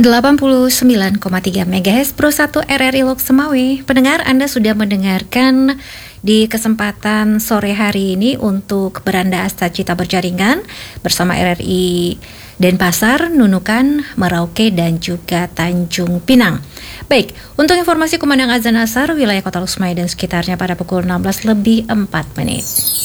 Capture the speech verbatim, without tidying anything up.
delapan puluh sembilan koma tiga megahertz Pro satu R R I Lok Semawe. Pendengar, Anda sudah mendengarkan di kesempatan sore hari ini untuk Beranda Asta Cita Berjaringan bersama R R I Denpasar, Nunukan, Merauke, dan juga Tanjung Pinang. Baik, untuk informasi kumandang azan asar wilayah Kota Lok Semawe dan sekitarnya pada pukul enam belas lebih empat menit.